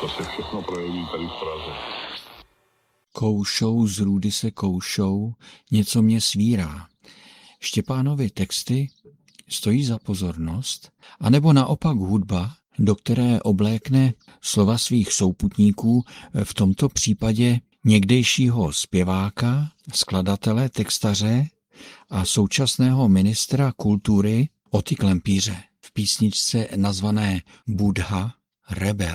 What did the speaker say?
To se všechno projeví tady v Praze. Koušou z růdy se koušou, něco mě svírá. Štěpánovy texty stojí za pozornost, anebo naopak hudba, do které oblékne slova svých souputníků, v tomto případě někdejšího zpěváka, skladatele, textaře a současného ministra kultury Oty Klempíře v písničce nazvané Buddha Rebel.